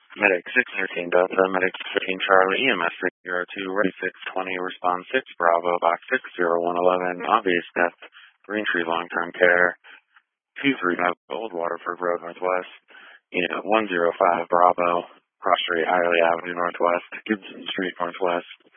Medic 613 Delta, Medic 15 Charlie, EMS 602, ready 620, respond 6 Bravo, box 60111, obvious death, Green Tree Long-Term Care, 235 Old Waterford Road Northwest, Unit 105 Bravo, Cross Street, Hirely Avenue Northwest, Gibson Street Northwest,